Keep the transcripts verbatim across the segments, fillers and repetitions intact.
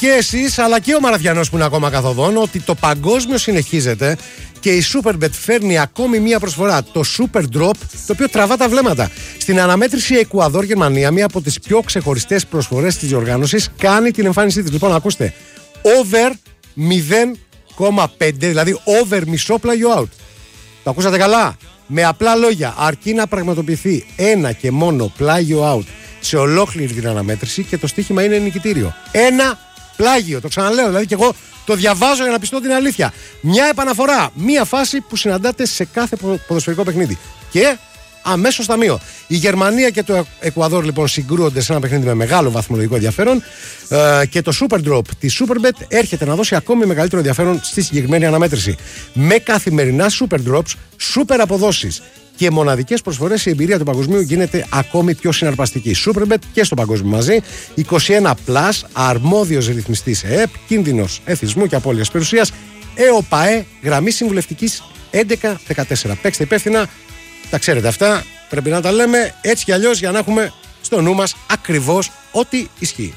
και εσείς αλλά και ο Μαραθιανός που είναι ακόμα καθοδόν ότι το παγκόσμιο συνεχίζεται και η Superbet φέρνει ακόμη μία προσφορά, το Super Drop, το οποίο τραβά τα βλέμματα. Στην αναμέτρηση Εκουαδόρ-Γερμανία, μία από τις πιο ξεχωριστές προσφορές της διοργάνωσης, κάνει την εμφάνισή της. Λοιπόν, ακούστε, over μηδέν κόμμα πέντε, δηλαδή over μισό πλάγιο out. Το ακούσατε καλά? Με απλά λόγια, αρκεί να πραγματοποιηθεί ένα και μόνο πλάγιο out σε ολόκληρη την αναμέτρηση και το στοίχημα είναι νικητήριο. Ένα πλάγιο, το ξαναλέω, δηλαδή και εγώ το διαβάζω για να πιστώ την αλήθεια. Μια επαναφορά, μια φάση που συναντάτε σε κάθε ποδοσφαιρικό παιχνίδι. Και αμέσως ταμείο. Η Γερμανία και το Εκουαδόρ λοιπόν συγκρούονται σε ένα παιχνίδι με μεγάλο βαθμολογικό ενδιαφέρον ε, και το Super Drop της Superbet έρχεται να δώσει ακόμη μεγαλύτερο ενδιαφέρον στη συγκεκριμένη αναμέτρηση. Με καθημερινά Super Drops, super αποδόσεις και μοναδικές προσφορές, η εμπειρία του παγκοσμίου γίνεται ακόμη πιο συναρπαστική. Superbet και στο παγκόσμιο μαζί. είκοσι ένα πλας, αρμόδιος ρυθμιστής ΕΕΠ, κίνδυνος εθισμού και απώλειας περιουσίας. ΕΟΠΑΕ, γραμμή συμβουλευτικής έντεκα δεκατέσσερα. Παίξτε υπεύθυνα, τα ξέρετε αυτά. Πρέπει να τα λέμε έτσι κι αλλιώς για να έχουμε στο νου μας ακριβώς ό,τι ισχύει.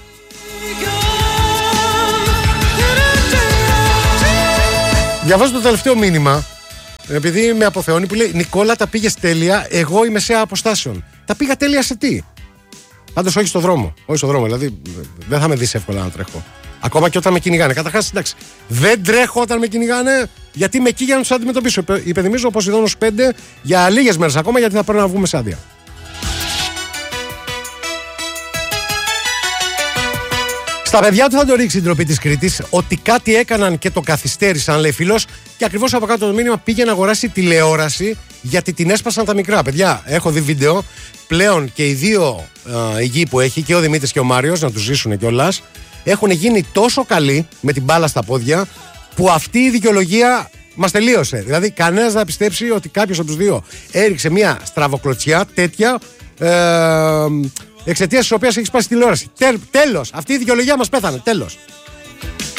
Διαβάζω το τελευταίο μήνυμα. Επειδή με αποθεώνει που λέει Νικόλα, τα πήγες τέλεια, εγώ είμαι σε αποστάσεων. Τα πήγα τέλεια σε τι? Πάντως όχι στο δρόμο. Όχι στο δρόμο, δηλαδή δεν θα με δεις εύκολα να τρέχω. Ακόμα και όταν με κυνηγάνε. Καταρχάς, εντάξει, δεν τρέχω όταν με κυνηγάνε, γιατί είμαι εκεί για να τους αντιμετωπίσω. Υπενθυμίζω πως ειδώνω πέντε για λίγες μέρες ακόμα, γιατί θα πρέπει να βγούμε σε άδεια. Στα παιδιά του θα το ρίξει η ντροπή της Κρήτης ότι κάτι έκαναν και το καθυστέρησαν, λέει φίλος, και ακριβώς από κάτω το μήνυμα πήγε να αγοράσει τηλεόραση γιατί την έσπασαν τα μικρά. Παιδιά, έχω δει βίντεο. Πλέον και οι δύο ε, υγιεί που έχει, και ο Δημήτρης και ο Μάριος, να τους ζήσουν κιόλας, έχουν γίνει τόσο καλοί με την μπάλα στα πόδια που αυτή η δικαιολογία μας τελείωσε. Δηλαδή, κανένας δεν θα πιστέψει ότι κάποιος από τους δύο έριξε μια στραβοκλωτσιά τέτοια. Ε, εξαιτίας της οποίας έχει σπάσει τηλεόραση. Τέλος. Αυτή η δικαιολογία μας πέθανε. Τέλος.